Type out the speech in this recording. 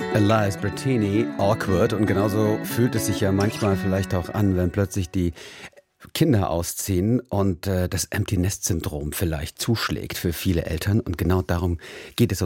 Elias Bertini, Awkward. Und genauso fühlt es sich ja manchmal vielleicht auch an, wenn plötzlich die Kinder ausziehen und das Empty-Nest-Syndrom vielleicht zuschlägt für viele Eltern. Und genau darum geht es